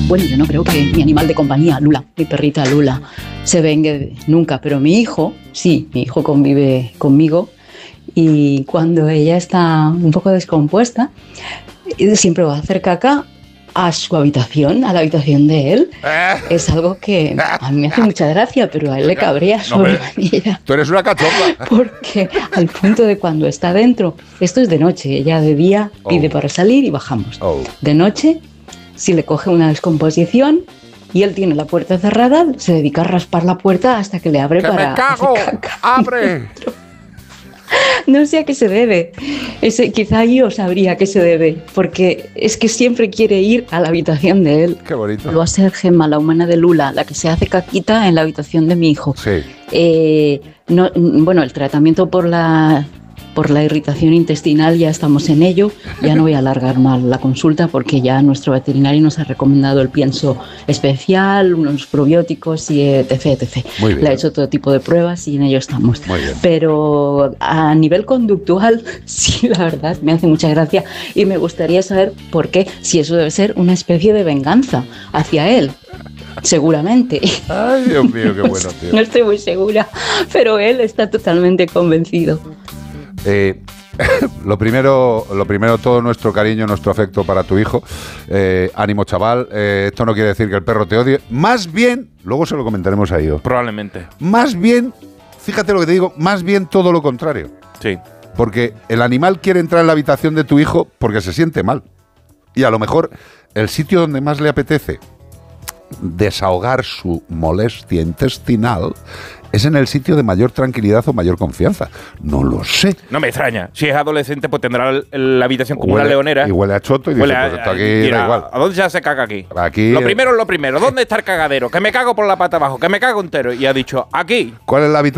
Bueno, yo no creo que mi animal de compañía, Lula, mi perrita Lula, se vengue nunca, pero mi hijo, sí, mi hijo convive conmigo y cuando ella está un poco descompuesta, siempre va a hacer caca a su habitación, a la habitación de él. Es algo que a mí me hace mucha gracia, pero a él le cabrea sobremanera. Tú eres una cachorra. Porque al punto de cuando está dentro, esto es de noche, ella de día pide para salir y bajamos. De noche, si le coge una descomposición y él tiene la puerta cerrada, se dedica a raspar la puerta hasta que le abre para... ¡Me cago! ¡Abre! No sé a qué se debe. Quizá yo sabría a qué se debe, porque es que siempre quiere ir a la habitación de él. Qué bonito. Va a ser Gemma, la humana de Lula, la que se hace caquita en la habitación de mi hijo. Sí. Bueno, el tratamiento por la irritación intestinal ya estamos en ello. Ya no voy a alargar más la consulta porque ya nuestro veterinario nos ha recomendado el pienso especial, unos probióticos y etc. Muy bien. Le ha hecho todo tipo de pruebas y en ello estamos. Muy bien. Pero a nivel conductual, sí, la verdad, me hace mucha gracia y me gustaría saber por qué, si eso debe ser una especie de venganza hacia él. Seguramente. Ay, Dios mío, qué bueno, tío. No estoy muy segura, pero él está totalmente convencido. Lo primero, todo nuestro cariño, nuestro afecto para tu hijo. Ánimo, chaval. Esto no quiere decir que el perro te odie. Más bien, luego se lo comentaremos a ellos. Probablemente. Más bien, fíjate lo que te digo, más bien todo lo contrario. Sí. Porque el animal quiere entrar en la habitación de tu hijo porque se siente mal. Y a lo mejor el sitio donde más le apetece desahogar su molestia intestinal es en el sitio de mayor tranquilidad o mayor confianza. No lo sé. No me extraña. Si es adolescente, pues tendrá la habitación como una leonera. Y huele a choto y dice, pues esto aquí da igual. ¿A dónde ya se caga aquí? Aquí. Lo primero es lo primero. ¿Dónde está el cagadero? Que me cago por la pata abajo, que me cago entero. Y ha dicho, aquí. ¿Cuál es la habitación?